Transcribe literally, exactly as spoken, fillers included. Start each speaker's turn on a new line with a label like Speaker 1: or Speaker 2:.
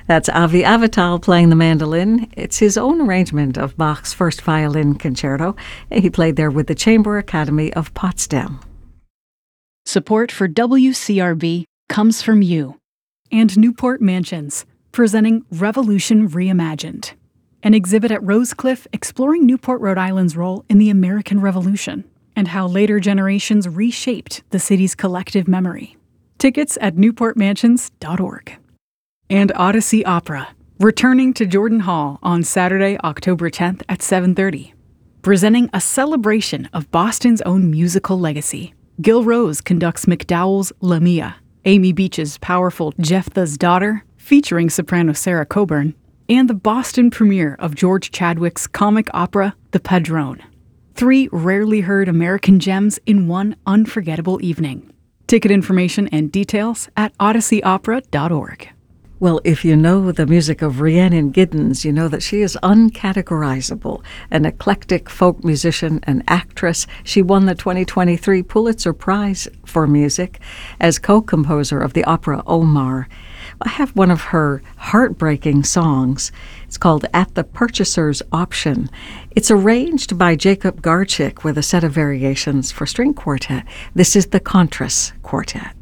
Speaker 1: That's Avi Avital playing the mandolin. It's his own arrangement of Bach's first violin concerto. He played there with the Chamber Academy of Potsdam.
Speaker 2: Support for W C R B comes from you and Newport Mansions, presenting Revolution Reimagined, an exhibit at Rosecliff exploring Newport, Rhode Island's role in the American Revolution and how later generations reshaped the city's collective memory. Tickets at newport mansions dot org. And Odyssey Opera, returning to Jordan Hall on Saturday, October tenth at seven thirty. Presenting a celebration of Boston's own musical legacy. Gil Rose conducts MacDowell's Lamia, Amy Beach's powerful Jephthah's Daughter, featuring soprano Sarah Coburn, and the Boston premiere of George Chadwick's comic opera, The Padrone. Three rarely heard American gems in one unforgettable evening. Ticket information and details at odyssey opera dot org.
Speaker 1: Well, if you know the music of Rhiannon Giddens, you know that she is uncategorizable, an eclectic folk musician and actress. She won the twenty twenty-three Pulitzer Prize for Music as co-composer of the opera Omar. I have one of her heartbreaking songs. It's called At the Purchaser's Option. It's arranged by Jacob Garchik with a set of variations for string quartet. This is the Contras Quartet.